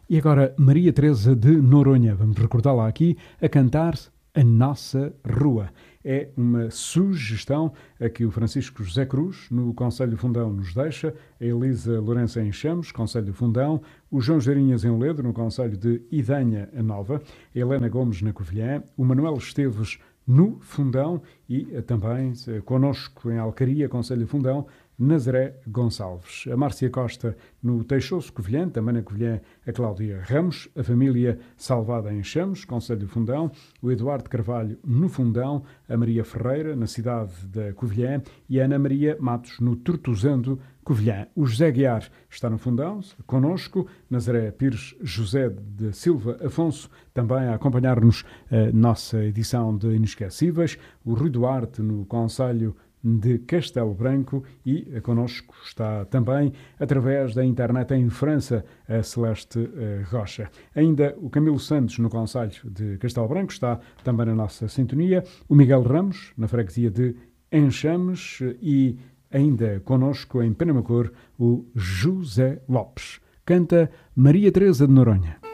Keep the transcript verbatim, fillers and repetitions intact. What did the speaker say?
E agora Maria Teresa de Noronha, vamos recordá-la aqui, a cantar A Nossa Rua. É uma sugestão a que o Francisco José Cruz, no Conselho de Fundão, nos deixa, a Elisa Lourenço em Chamos, Conselho de Fundão, o João Jarinhas em Ledo, no Conselho de Idanha a Nova, a Helena Gomes na Covilhã, o Manuel Esteves no Fundão e também connosco em Alcaria, Conselho de Fundão, Nazaré Gonçalves. A Márcia Costa no Teixoso Covilhã, também na Covilhã a Cláudia Ramos, a família Salvada em Chamos, Conselho de Fundão, o Eduardo Carvalho no Fundão, a Maria Ferreira na cidade da Covilhã e a Ana Maria Matos no Tortuzando Covilhã. O José Guiar está no Fundão, connosco, Nazaré Pires José de Silva Afonso, também a acompanhar-nos a nossa edição de Inesquecíveis, o Rui Duarte no Conselho de Castelo Branco e connosco está também, através da internet em França, a Celeste Rocha. Ainda o Camilo Santos, no Conselho de Castelo Branco, está também na nossa sintonia. O Miguel Ramos, na freguesia de Enxames e ainda connosco em Penamacor, o José Lopes. Canta Maria Teresa de Noronha.